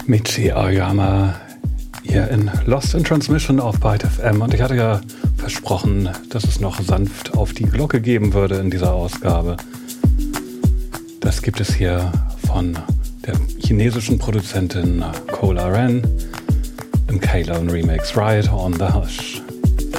Michi Aoyama hier in Lost in Transmission auf Byte FM. Und ich hatte ja versprochen, dass es noch sanft auf die Glocke geben würde in dieser Ausgabe. Das gibt es hier von der chinesischen Produzentin Cola Ren im Kalen Remix Riot on the Hush.